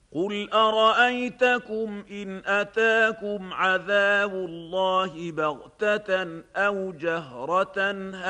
قل ارايتكم ان اتاكم عذاب الله بغته او جهره